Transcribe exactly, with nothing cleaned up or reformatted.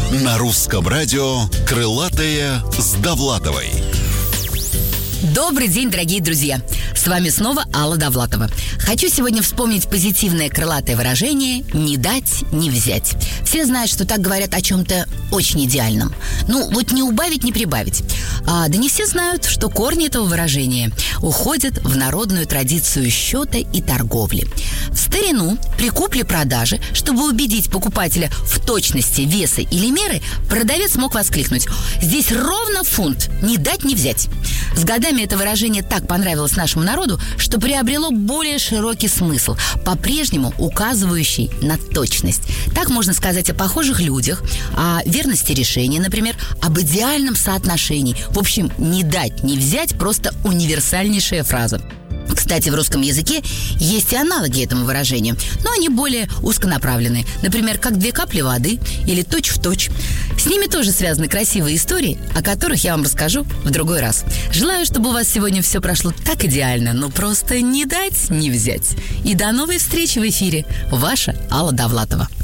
На русском радио «Крылатая с Довлатовой». Добрый день, дорогие друзья! С вами снова Алла Довлатова. Хочу сегодня вспомнить позитивное крылатое выражение «не дать, не взять». Все знают, что так говорят о чем-то очень идеальном. Ну, вот не убавить, не прибавить. А, да не все знают, что корни этого выражения уходят в народную традицию счета и торговли. В старину при купле-продаже, чтобы убедить покупателя в точности веса или меры, продавец мог воскликнуть: «Здесь ровно фунт, не дать, не взять». С годами это выражение так понравилось нашему народу, что приобрело более широкий смысл, по-прежнему указывающий на точность. Так можно сказать о похожих людях, о верности решения, например, об идеальном соотношении. В общем, не дать, не взять – просто универсальнейшая фраза. Кстати, в русском языке есть и аналоги этому выражению, но они более узконаправленные. Например, как две капли воды или точь-в-точь. С ними тоже связаны красивые истории, о которых я вам расскажу в другой раз. Желаю, чтобы у вас сегодня все прошло так идеально, но просто не дать, не взять. И до новой встречи в эфире. Ваша Алла Довлатова.